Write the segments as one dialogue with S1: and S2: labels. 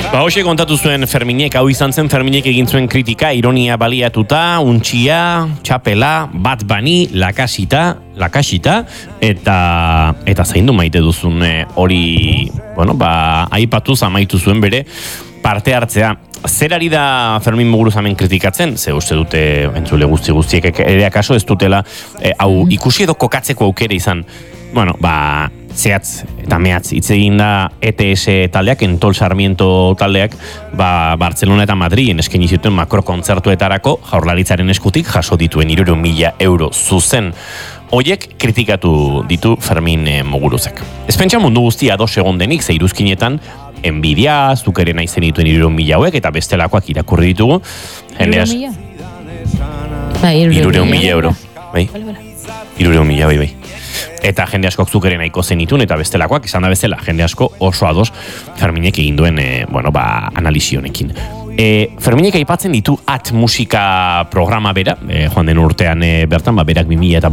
S1: Hoxe kontatu zuen Ferminek, hau izan zen Ferminek egin zuen kritika, ironia baliatuta, untxia, txapela, Bad Bunny, lakasita, eta zaindu maite duzun hori, aipatuz amaitu zuen bere parte hartzea. Zer ari da Fermin Muguruzamen kritikatzen? Ze uste dute entzule guztiek ere akaso ez dutela hau ikusi edo kokatzeko aukera izan. Zehatz eta mehatz hitz egin da ETS taldeak, Entol Sarmiento taldeak, Barcelona eta Madrilen eskaini zituen makrokontzertuetarako Jaurlaritzaren eskutik jaso dituen 300.000 euro zuzen. Hoiek kritikatu ditu Fermin Muguruzek. Ez pentsa mundu guztia ados egon denik, ze iruzkinetan enbidia, zukere nahi zen dituen 300.000 hauek, eta bestelakoak irakurri ditugu.
S2: 300.000?
S1: 300.000 euro. 300.000, bai. Eta jende askok zukere nahiko zenitun, eta bestelakoak, izan da bezala, jende asko oso ados Ferminek egin duen, analizi honekin. Ferminek aipatzen ditu musika programa bera, joan den urtean bertan, berak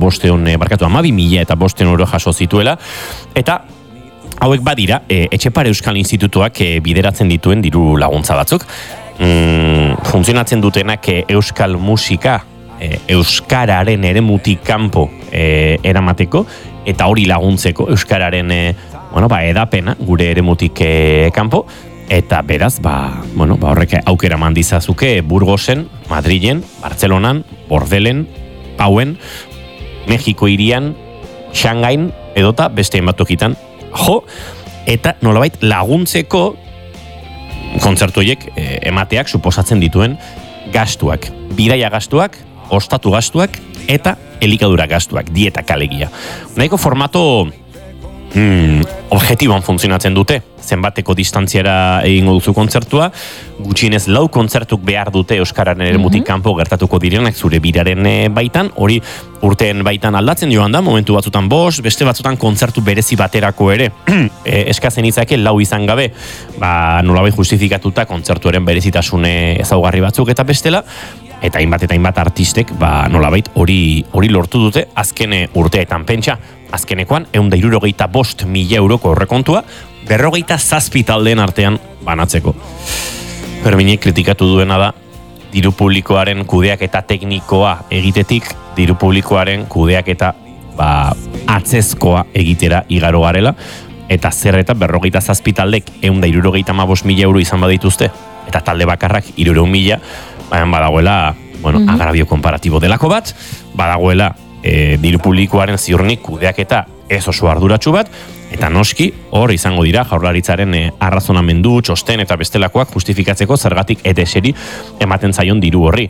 S1: 12.000 euro jaso zituela, eta hauek badira, Etxepare Euskal Institutuak bideratzen dituen diru laguntza batzuk. Funtzionatzen dutenak euskal musika, euskararen eremutik kanpo eramateko, eta hori laguntzeko euskararen edapena gure eremutik kanpo, eta beraz, horrek aukera mandizazuke Burgosen, Madrilen, Bartzelonan, Bordelen, Pauen, Mexiko hirian, Shangain, edota beste enbatokitan eta nolabait laguntzeko kontzertu horiek emateak suposatzen dituen gastuak, bidaia gastuak, ostatu gastuak eta elikadura gastuak, dietak alegia. Nahiko formato objektiboan funtzionatzen dute, zenbateko distantziara egingo duzu kontzertua, gutxienez 4 kontzertuk behar dute euskararen eremutik kanpo gertatuko direnak zure biraren baitan, hori urteen baitan aldatzen joan da, momentu batzutan 5, beste batzutan kontzertu berezi baterako ere, eskatzen itzake 4 izan gabe, nolabait justifikatuta kontzertuaren berezitasune ezaugarri batzuk eta bestela, eta hainbat artistek nolabait hori lortu dute azken urteetan. Pentsa, azkenekoan 165.000 euroko horrekontua 47 taldeen artean banatzeko. Ferminek kritikatu duena da diru publikoaren kudeaketa teknikoa egitetik, diru publikoaren kudeaketa atzezkoa egitera igaro garela, eta zer eta 47 taldek 165.000 euro izan badituzte, eta talde bakarrak 300.000, badagoela, agrabio komparatibo delako bat, badagoela diru publikoaren ziurrenik kudeaketa ez oso arduratsu bat, eta noski hor izango dira Jaurlaritzaren arrazonamendu, txosten eta bestelakoak justifikatzeko zergatik ETS-eri ematen zaion diru horri.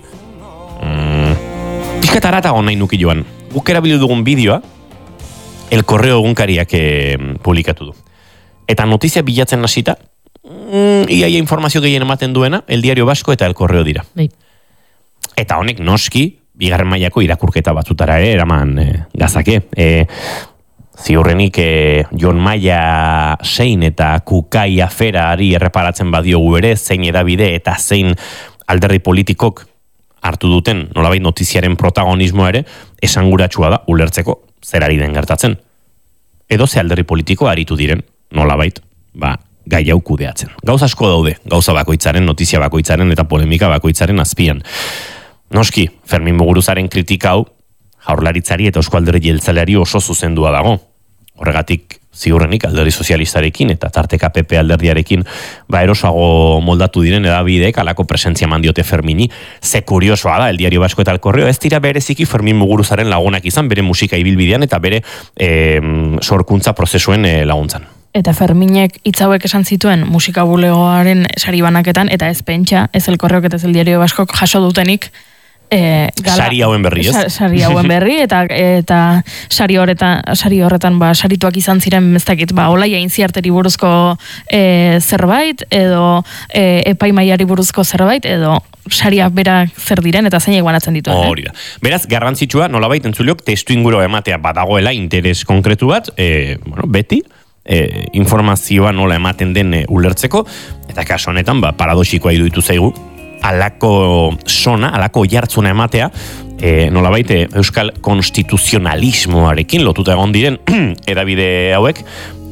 S1: Pixkat aratago nahi nuki joan. Guk erabili dugun bideoa El Correo egunkariak publikatu du. Eta notizia bilatzen hasita, iaia informazio gehien ematen duena, El Diario Vasco eta El Correo dira. Eta honek noski, bigarren mailako irakurketa batzutara eraman gazake. Ziurrenik Jon Maia zein eta Kukai aferari erreparatzen badiogu ere, zein edabide eta zein alderdi politikok hartu duten nolabait notiziaren protagonismoa ere, esanguratsua da ulertzeko zer ari den gertatzen. Edo ze alderdi politiko aritu diren nolabait, gai hau kudeatzen. Gauza asko daude, gauza bakoitzaren, notizia bakoitzaren eta polemika bakoitzaren azpian. Noski, Fermin Muguruzaren kritika hau Jaurlaritzari eta Eusko Alderdi Jeltzaleari oso zuzendua dago. Horregatik ziurrenik alderdi sozialistarekin eta tarteka PP alderdiarekin erosoago moldatu diren edabideek alako presentzia mandiote Fermini. Ze kuriosoa da, El Diario Vasco eta El Correo ez dira bereziki Fermin Muguruzaren lagunak izan, bere musika ibilbidean eta bere sorkuntza prozesuen laguntzan.
S2: Eta Ferminek hitz hauek esan zituen musika bulegoaren sari banaketan, eta ez pentsa, ez El Correok eta ez El Diario Vascok jaso dutenik
S1: sari hauen berri, ez?
S2: Sari hauen berri, eta sari horretan sarituak izan ziren, ez dakit, olaia intziarteri buruzko zerbait, edo epaimaiari buruzko zerbait, edo sariak berak zer diren, eta zeinek banatzen dituen.
S1: Hori da. Beraz, garrantzitsua, nolabait entzuliok, testu inguru ematea badagoela interes konkretu bat, beti, informazioa nola ematen den ulertzeko, eta kaso honetan, paradoxikoa iruditu zaigu, alako jartzuna ematea, nolabait euskal konstituzionalismoarekin lotuta egon diren edabide hauek,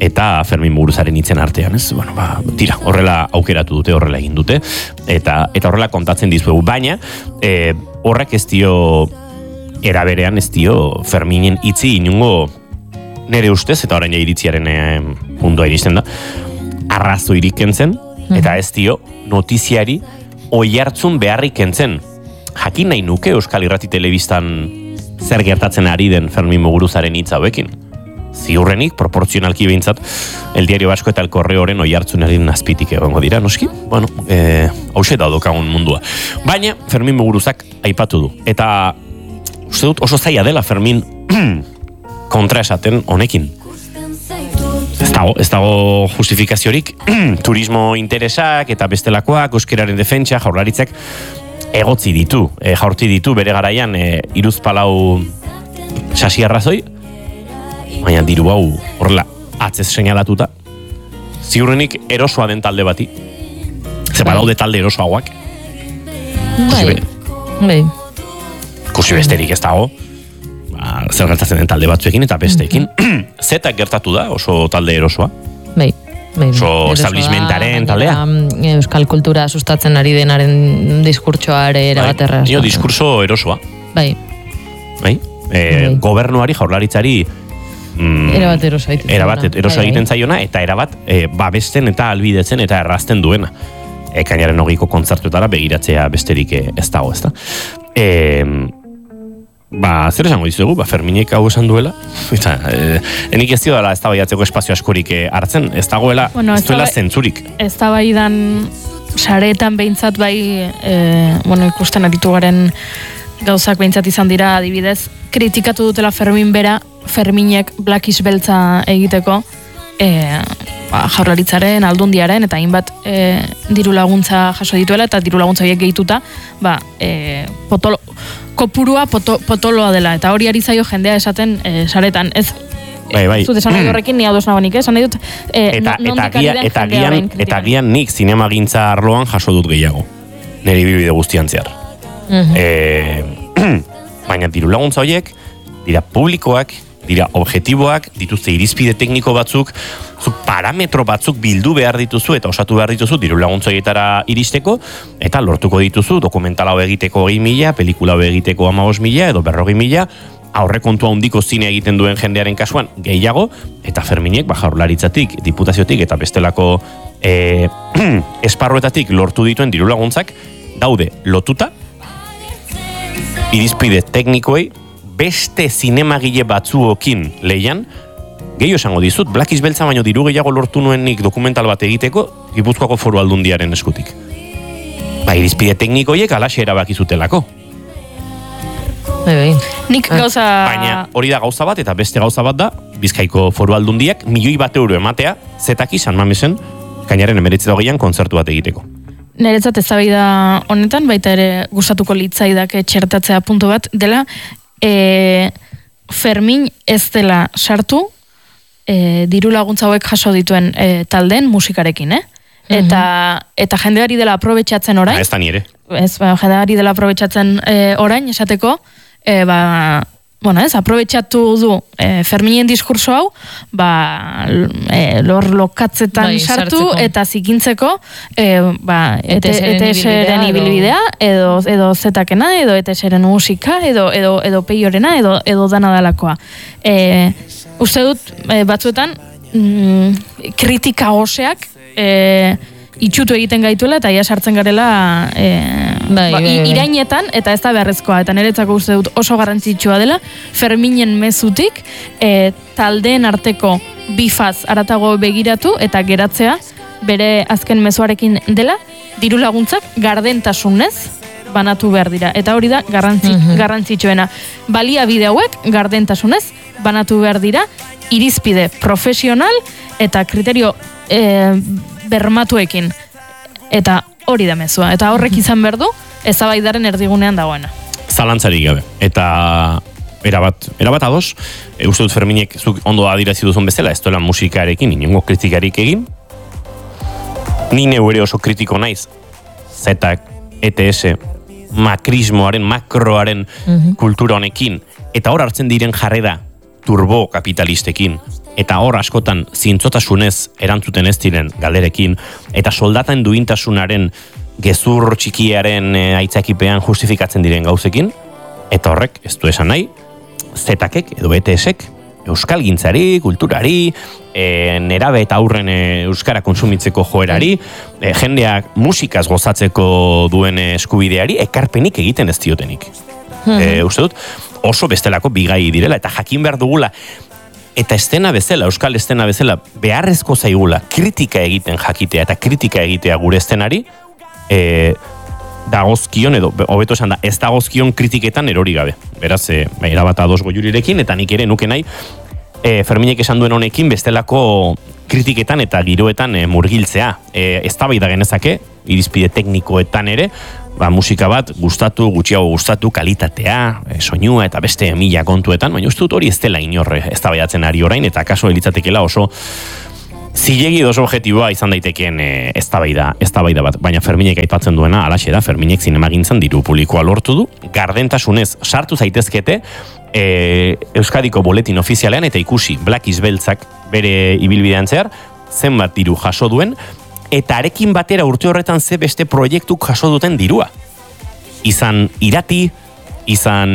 S1: eta Fermin Muguruzaren hitzen artean, ez? Bueno, tira, horrela aukeratu dute, horrela egin dute, eta horrela kontatzen dizuegu, baina horrek ez dio, era berean ez dio Ferminen hitzi inungo nere ustez, eta orain iritziaren puntua iristen da, arrazoirik kentzen, eta ez dio notiziari oihartzun beharrik kentzen. Jakin nahi nuke Euskal Irrati Telebistan zer gertatzen ari den Fermin Muguruzaren hitz hauekin. Ziurrenik, proportzionalki behintzat, El Diario Vasco eta El Correoren oihartzunaren azpitik egongo dira, noski? Bueno, hause daudokagun mundua. Baina, Fermin Muguruzak aipatu du. Eta, uste dut, oso zaila dela Fermin kontra esaten honekin. Ez dago justifikaziorik, turismo interesak eta bestelakoak, euskeraren defentsa, Jaurlaritzak egotzi ditu, jaurti ditu bere garaian iruzpalau sasi arrazoi, baina diru hau horrela atzez seinalatuta, ziurrenik erosoa den talde bati, ze badaude talde erosoagoak, kusi besterik ez dago, zer gertatzen den talde batzuekin eta besteekin. Zetak gertatu da oso talde erosoa. Oso establishmentaren taldea.
S3: Euskal kultura sustatzen ari denaren diskurtsoare erabat erraz.
S1: Diskurso erosoa.
S3: Bai.
S1: Gobernuari, Jaurlaritzari
S3: erabat erosoa
S1: egiten zaiona, eta erabat babesten eta albidetzen eta errazten duena. Ekainaren 20ko kontzertuetara begiratzea besterik ez dago, ez da. Zer esango dizuegu, Ferminek hau esan duela, eta enik ez dio dela ez da baiatzeko espazio askorik hartzen, ez dagoela, ez duela zentzurik.
S2: Ez da bai dan sareetan behintzat bai, ikusten aritu garen gauzak behintzat izan dira, adibidez, kritikatu dutela Fermin bera, Ferminek Black is beltza egiteko, Jaurlaritzaren, Aldundiaren, eta hainbat diru laguntza jaso dituela, eta diru laguntza horiek gehituta, kopurua potoloa dela, eta hori ari zaio jendea esaten saretan, ez zut esan nahi horrekin ni ados nagoenik, esan nahi dut
S1: eta gian nik zinemagintza arloan jaso dut gehiago, nire bibide guztian zehar. Baina diru laguntza horiek dira publikoak, dira objektiboak, dituzte irizpide tekniko batzuk, parametro batzuk bildu behar dituzu eta osatu behar dituzu diru laguntzoietara iristeko, eta lortuko dituzu dokumentala hau egiteko 20.000, pelikula hau egiteko 15.000 edo 40.000, aurrekontua handiko zine egiten duen jendearen kasuan gehiago, eta Ferminek Jaurlaritzatik, diputaziotik eta bestelako esparruetatik lortu dituen diru laguntzak daude lotuta irizpide teknikoei beste zinemagile batzuokin lehian, gehiago esango dizut, Black is beltza baino diru gehiago lortu nuenik dokumental bat egiteko Gipuzkoako Foru Aldundiaren eskutik. Irizpide teknikoiek alaxe erabakizutelako.
S2: Nik gauza...
S1: Baina hori da gauza bat, eta beste gauza bat da, Bizkaiko Foru Aldundiak €1.000.000 ematea, zetaki San Mamesen, kainaren 19 kontzertu bat egiteko.
S2: Niretzat eztabaida honetan, baita ere gustatuko litzaidak txertatzea puntu bat, dela, Fermin ez dela sartu diru laguntza hauek jaso dituen taldeen musikarekin, eta jendeari dela aprobetxatzen orain.
S1: Ez da nire.
S2: Jendeari dela aprobetxatzen orain, esateko, aprobetxatu du Ferminen diskurso hau, lor lokatzetan sartu eta zikintzeko ETS-ren ibilbidea, edo zetakena, edo ETS-ren musika, edo peiorena, edo dana dalakoa. Uste dut, batzuetan, kritika oseak itxutu egiten gaituela, eta ia sartzen garela irainetan, eta ez da beharrezkoa, eta niretzako uste dut oso garrantzitsua dela, Ferminen mezutik taldeen arteko bifaz aratago begiratu, eta geratzea bere azken mezuarekin dela, diru laguntzak gardentasunez banatu behar dira, eta hori da garrantzitsuena. Baliabide hauek gardentasunez banatu behar dira, irizpide profesional eta kriterio bermatuekin, eta hori da mezua, eta horrek izan behar du eztabaidaren erdigunean dagoena.
S1: Zalantzarik gabe, eta erabat ados, uste dut Ferminek zuk ondo adirazi duzun bezala, ez duela musikarekin, inongo kritikarik egin, ni neu ere oso kritiko naiz, zetak, ETS, makrismoaren, makroaren kultura honekin, eta hor hartzen diren jarrera turbo kapitalistekin, eta hor askotan zintzotasunez erantzuten ez diren galderekin, eta soldatan duintasunaren gezur txikiaren aitzakipean justifikatzen diren gauzekin, eta horrek, ez du esan nahi, zetakek edo BTSek euskal gintzari, kulturari, nerabe eta aurren euskara konsumitzeko joerari, jendeak musikaz gozatzeko duen eskubideari, ekarpenik egiten ez diotenik. Uste dut, oso bestelako bigai direla, eta jakin behar dugula, eta estena bezala, euskal estena bezala, beharrezko zaigula kritika egiten jakitea, eta kritika egitea gure estenari, dagozkion, edo hobeto esan da, ez dagozkion kritiketan erori gabe. Beraz, erabat ados Goiurirekin, eta nik ere nuke nahi, Ferminek esan duen honekin bestelako kritiketan eta giroetan murgiltzea. Eztabaida genezake, irizpide teknikoetan ere, musika bat gustatu, gutxiago gustatu, kalitatea, soinua eta beste mila kontuetan, baina uste dut hori ez dela inorre eztabaidatzen ari orain, eta kaso elitzatekela oso zilegi oso objektiboa izan daitekeen eztabaida bat, baina Ferminek aipatzen duena halaxe da, Ferminek zinemagintzan diru publikoa lortu du, gardentasunez sartu zaitezkete Euskadiko boletin ofizialean eta ikusi Black is Beltzak bere ibilbidean zehar zenbat diru jaso duen, eta arekin batera urte horretan ze beste proiektuk jaso duten dirua. Izan Irati, izan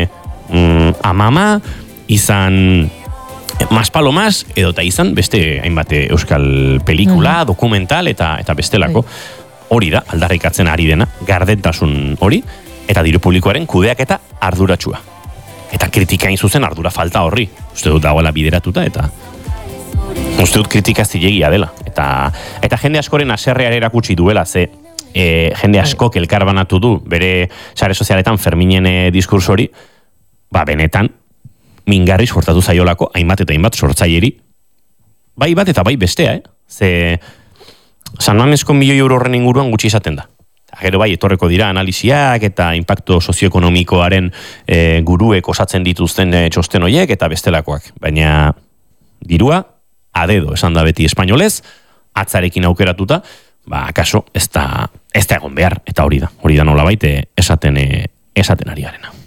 S1: Amama, izan Maspalomas, edo eta izan beste hainbat euskal pelikula, dokumental eta bestelako. Hori da, aldarrikatzen ari dena, gardentasun hori, eta diru publikoaren kudeak eta arduratsua. Eta kritikain zuzen ardura falta horri. Uste dut dagoela bideratuta, eta uste dut kritika zilegia dela. Eta jende askoren aserreare erakutsi duela, ze jende askok elkarbanatu du bere sare sozialetan Ferminen diskurso hori, benetan, mingarri sortatu zaiolako, hainbat eta hainbat sortzaileri, bai bat eta bai bestea, Ze San Mamesko €1.000.000 horren inguruan gutxi izaten da. Gero bai, etorreko dira analisiak eta impacto sozioekonomikoaren guruek osatzen dituzten txosten horiek eta bestelakoak. Baina dirua, adedo, esan da beti espainolez, atzarekin aukeratuta, akaso ez da egon behar, eta hori da nolabait esaten ari garena.